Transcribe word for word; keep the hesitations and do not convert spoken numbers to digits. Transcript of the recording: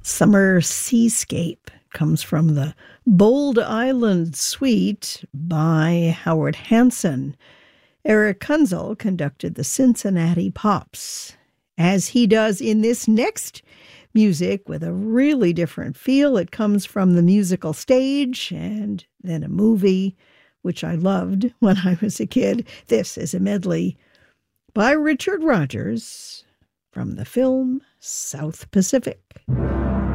Summer Seascape comes from the Bold Island Suite by Howard Hanson. Eric Kunzel conducted the Cincinnati Pops, as he does in this next music with a really different feel. It comes from the musical stage and then a movie, which I loved when I was a kid. This is a medley by Richard Rodgers from the film South Pacific.